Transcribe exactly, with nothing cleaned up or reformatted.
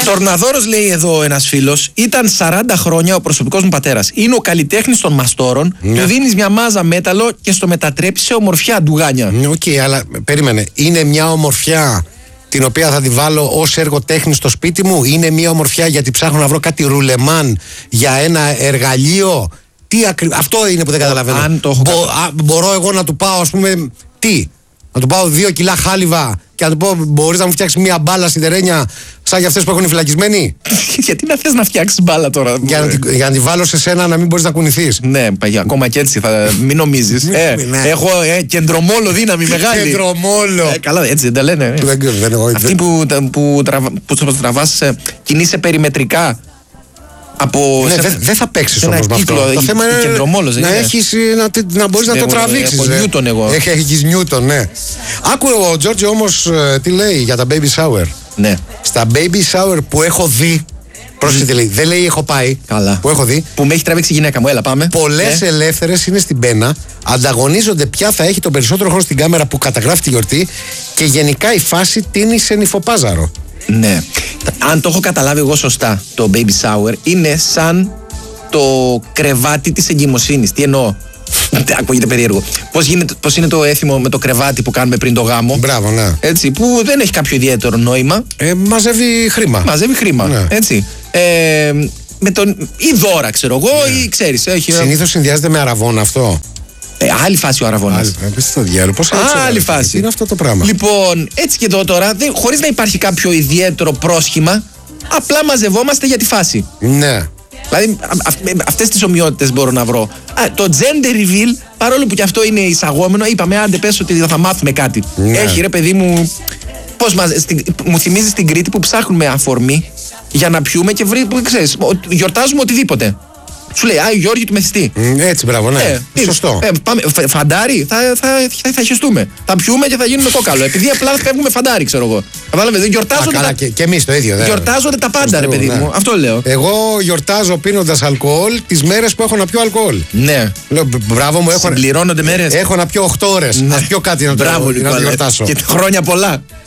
Τορναδόρος, λέει εδώ ένας φίλος, ήταν σαράντα χρόνια ο προσωπικός μου πατέρας. Είναι ο καλλιτέχνης των μαστόρων. Ναι. Του δίνεις μια μάζα μέταλλο και στο μετατρέψει σε ομορφιά ντουγάνια. Οκ, okay, αλλά περίμενε. Είναι μια ομορφιά την οποία θα τη βάλω ως έργο τέχνης στο σπίτι μου? Είναι μια ομορφιά γιατί ψάχνω να βρω κάτι ρουλεμάν για ένα εργαλείο? Τι ακρι... Αυτό είναι που δεν καταλαβαίνω. Αν το έχω... Μπο... Α, μπορώ εγώ να του πάω, ας πούμε, τι? Να του πάω δύο κιλά χάλιβα και να του πω, μπορείς να μου φτιάξει μια μπάλα σιδερένια σαν για αυτές που έχουν οι φυλακισμένοι? Γιατί να θες να φτιάξεις μπάλα τώρα? Για να, τη, για να τη βάλω σε σένα να μην μπορείς να κουνηθείς. Ναι, παγιά, ακόμα και έτσι, θα, μην νομίζεις. ε, ναι. Έχω ε, κεντρομόλο δύναμη μεγάλη. Κεντρομόλο. Ε, καλά, έτσι δεν τα λένε. Δεν ξέρω, δεν έχω. Αυτοί που, που, τραβα, που τραβάς, κινείσαι περιμετρικά. Ναι, δεν δε θα παίξεις όμως με αυτό. Το θέμα είναι να, έχεις, να, να μπορείς να το τραβήξεις. Έχω Νιούτον εγώ. Έχεις Νιούτον, ναι. Άκουε ο Τζόρτζι όμως τι λέει για τα baby shower. Ναι. Στα baby shower που έχω δει, πρόσεχε τι λέει, δεν λέει έχω πάει. Καλά. Που έχω δει. Που με έχει τραβήξει η γυναίκα μου, έλα πάμε. Πολλές ναι. ελεύθερες είναι στην πένα, ανταγωνίζονται ποια θα έχει τον περισσότερο χρόνο στην κάμερα που καταγράφει τη γιορτή και γενικά η φάση τίνει σε νυφοπάζαρο. Ναι. Αν το έχω καταλάβει εγώ σωστά, το baby shower είναι σαν το κρεβάτι της εγκυμοσύνης. Τι εννοώ? Ακούγεται περίεργο. Πώς, γίνεται, πώς είναι το έθιμο με το κρεβάτι που κάνουμε πριν το γάμο? Μπράβο, ναι. Έτσι, που δεν έχει κάποιο ιδιαίτερο νόημα. Ε, μαζεύει χρήμα. Μαζεύει χρήμα. Ναι. Έτσι. Ε, με τον, ή δώρα, ξέρω εγώ, ναι. ή ξέρεις. Έχει... Συνήθως συνδυάζεται με αραβόνα αυτό. Ε, άλλη φάση ο αραβώνας. Άλλη φάση. Είναι αυτό το πράγμα. Λοιπόν, έτσι και εδώ τώρα, χωρίς να υπάρχει κάποιο ιδιαίτερο πρόσχημα, απλά μαζευόμαστε για τη φάση. Ναι. Δηλαδή, αυτές τις ομοιότητες μπορώ να βρω. Α, το gender reveal, παρόλο που και αυτό είναι εισαγόμενο, είπαμε, άντε πες ότι θα μάθουμε κάτι. Ναι. Έχει ρε παιδί μου. Πώς μας, στην, μου θυμίζει στην Κρήτη που ψάχνουμε αφορμή για να πιούμε και βρει, ξέρεις, γιορτάζουμε οτιδήποτε. Σου λέει, Α, Γιώργη του Μεθυστή. Έτσι, μπράβο, ναι. Ε, Σωστό. Ε, πάμε, φαντάρι, θα, θα, θα, θα χεστούμε. Θα πιούμε και θα γίνουμε κόκαλο. Επειδή απλά φεύγουμε φαντάρι, ξέρω εγώ. Κατάλαβε, γιορτάζονται. Α, καλά, τα... και, και εμείς το ίδιο, δε. Γιορτάζονται τα πάντα, ρε παιδί ναι. μου. Αυτό λέω. Εγώ γιορτάζω πίνοντας αλκοόλ τις μέρες που έχω να πιω αλκοόλ. Ναι. Λέω, μπράβο μου, έχω. Συμπληρώνονται μέρες. Έχω να πιω οκτώ ώρες. Ναι. Να πιω κάτι να το, μπράβο, να το γιορτάσω. Και χρόνια πολλά.